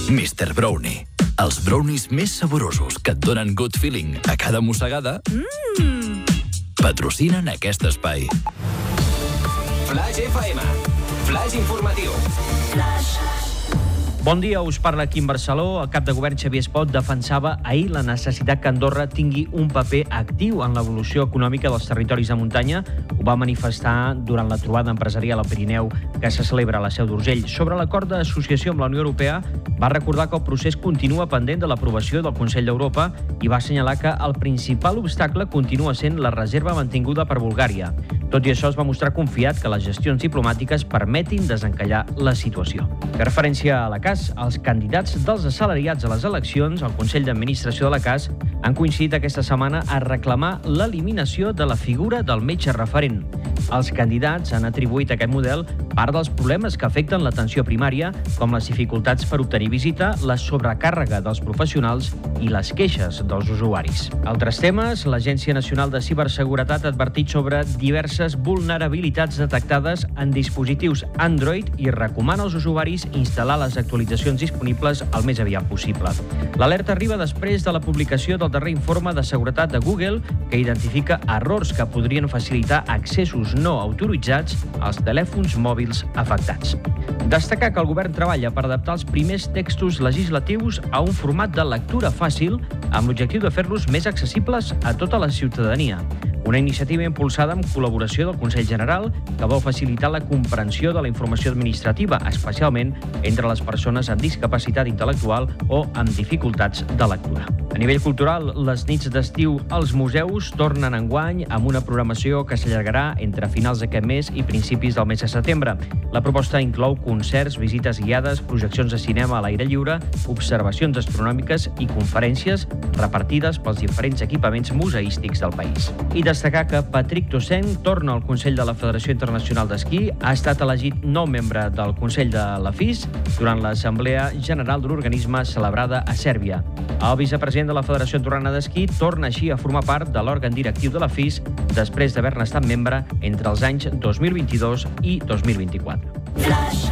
Mr. Brownie. Els brownies més saborosos que et donen good feeling a cada mossegada patrocinen aquest espai. Flash FM. Flash informatiu. Bon dia, us parla Quim Barceló. El cap de govern Xavier Espot defensava ahir la necessitat que Andorra tingui un paper actiu en l'evolució econòmica dels territoris de muntanya. Ho va manifestar durant la trobada empresarial al Pirineu que se celebra a la Seu d'Urgell. Sobre l'acord d'associació amb la Unió Europea, va recordar que el procés continua pendent de l'aprovació del Consell d'Europa i va assenyalar que el principal obstacle continua sent la reserva mantinguda per Bulgària. Tot i això, es va mostrar confiat que les gestions diplomàtiques permetin desencallar la situació. Per referència a la CAS, els candidats dels assalariats a les eleccions al Consell d'Administració de la CAS han coincidit aquesta setmana a reclamar l'eliminació de la figura del metge referent. Els candidats han atribuït a aquest model part dels problemes que afecten l'atenció primària, com les dificultats per obtenir visita, la sobrecàrrega dels professionals i les queixes dels usuaris. Altres temes, l'Agència Nacional de Ciberseguretat ha advertit sobre diverses vulnerabilitats detectades en dispositius Android i recomana als usuaris instal·lar les actualitzacions disponibles el més aviat possible. L'alerta arriba després de la publicació del darrer informe de seguretat de Google, que identifica errors que podrien facilitar accessos no autoritzats als telèfons mòbils afectats. Destacar que el govern treballa per adaptar els primers textos legislatius a un format de lectura fàcil amb l'objectiu de fer-los més accessibles a tota la ciutadania. Una iniciativa impulsada amb col·laboració del Consell General que vol facilitar la comprensió de la informació administrativa, especialment entre les persones amb discapacitat intel·lectual o amb dificultats de lectura. A nivell cultural, les nits d'estiu als museus tornen enguany amb una programació que s'allargarà entre finals d'aquest mes i principis del mes de setembre. La proposta inclou concerts, visites guiades, projeccions de cinema a l'aire lliure, observacions astronòmiques i conferències repartides pels diferents equipaments museístics del país. I destacar que Patrick Tossent torna al Consell de la Federació Internacional d'Esquí, ha estat elegit nou membre del Consell de la FIS durant l'Assemblea General de l'organisme celebrada a Sèrbia. El vicepresident de la Federació Andorrana d'Esquí torna així a formar part de l'òrgan directiu de la FIS després d'haver-ne estat membre entre els anys 2022 i 2024.